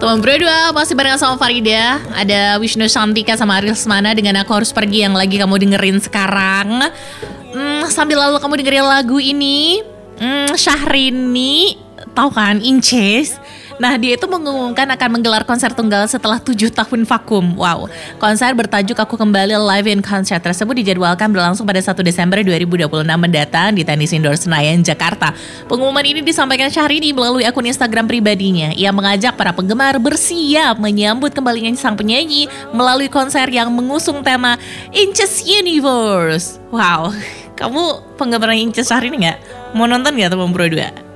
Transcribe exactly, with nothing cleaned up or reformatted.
Teman berdua masih bareng sama Farida. Ada Wisnu Santika sama Ariel Semana dengan Aku Harus Pergi yang lagi kamu dengerin sekarang. hmm, Sambil lalu kamu dengerin lagu ini, hmm, Syahrini, tahu kan, Inces. Nah, dia itu mengumumkan akan menggelar konser tunggal setelah tujuh tahun vakum. Wow, konser bertajuk Aku Kembali Live in Concert tersebut dijadwalkan berlangsung pada satu Desember dua ribu dua puluh enam mendatang di Tenis Indoor Senayan, Jakarta. Pengumuman ini disampaikan Syahrini melalui akun Instagram pribadinya. Ia mengajak para penggemar bersiap menyambut kembalinya sang penyanyi melalui konser yang mengusung tema Inces Universe. Wow, kamu penggemar Inces Syahrini nggak? Mau nonton nggak teman berdua?